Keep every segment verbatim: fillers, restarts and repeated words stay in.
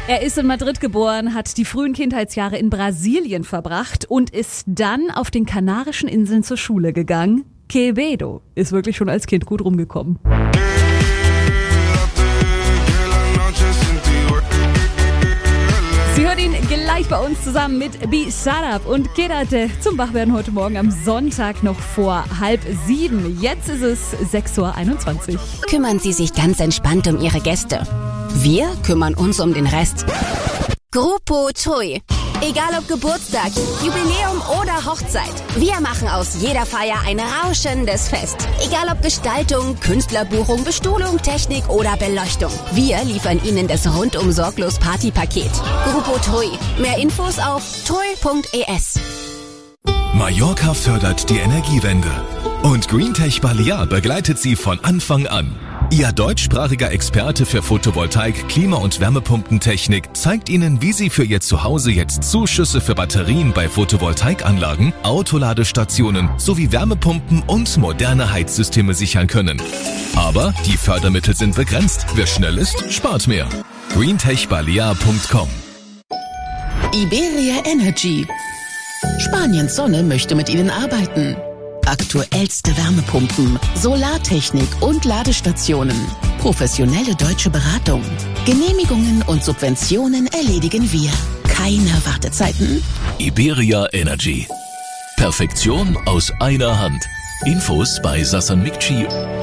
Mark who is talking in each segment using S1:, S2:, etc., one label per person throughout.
S1: Er ist in Madrid geboren, hat die frühen Kindheitsjahre in Brasilien verbracht und ist dann auf den Kanarischen Inseln zur Schule gegangen. Quevedo ist wirklich schon als Kind gut rumgekommen. Sie hört ihn gleich bei uns zusammen mit Bizarrap und Quédate zum Wachwerden heute Morgen am Sonntag noch vor halb sieben. Jetzt ist es sechs Uhr einundzwanzig.
S2: Kümmern Sie sich ganz entspannt um Ihre Gäste. Wir kümmern uns um den Rest. Grupo Tui. Egal ob Geburtstag, Jubiläum oder Hochzeit. Wir machen aus jeder Feier ein rauschendes Fest. Egal ob Gestaltung, Künstlerbuchung, Bestuhlung, Technik oder Beleuchtung. Wir liefern Ihnen das rundum sorglos Partypaket. Grupo Tui. Mehr Infos auf tui punkt e s.
S3: Mallorca fördert die Energiewende. Und Greentech Balear begleitet sie von Anfang an. Ihr deutschsprachiger Experte für Photovoltaik, Klima- und Wärmepumpentechnik zeigt Ihnen, wie Sie für Ihr Zuhause jetzt Zuschüsse für Batterien bei Photovoltaikanlagen, Autoladestationen sowie Wärmepumpen und moderne Heizsysteme sichern können. Aber die Fördermittel sind begrenzt. Wer schnell ist, spart mehr. greentech balear punkt com.
S4: Iberia Energy. Spaniens Sonne möchte mit Ihnen arbeiten. Aktuellste Wärmepumpen, Solartechnik und Ladestationen. Professionelle deutsche Beratung. Genehmigungen und Subventionen erledigen wir. Keine Wartezeiten.
S3: Iberia Energy. Perfektion aus einer Hand. Infos bei Sassan Mikci.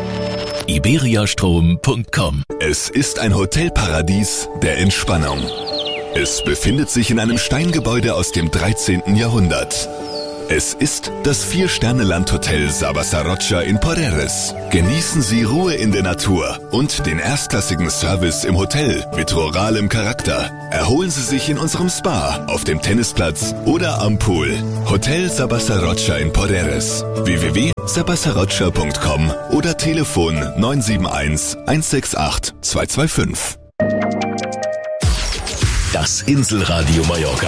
S3: iberiastrom punkt com.
S5: Es ist ein Hotelparadies der Entspannung. Es befindet sich in einem Steingebäude aus dem dreizehnten Jahrhundert. Es ist das Vier-Sterne-Landhotel Sabasa Rocha in Porreres. Genießen Sie Ruhe in der Natur und den erstklassigen Service im Hotel mit ruralem Charakter. Erholen Sie sich in unserem Spa, auf dem Tennisplatz oder am Pool. Hotel Sabasa Rocha in Porreres. w w w punkt sabasa rocha punkt com oder Telefon neun sieben eins, eins sechs acht, zwei zwei fünf.
S3: Das Inselradio Mallorca.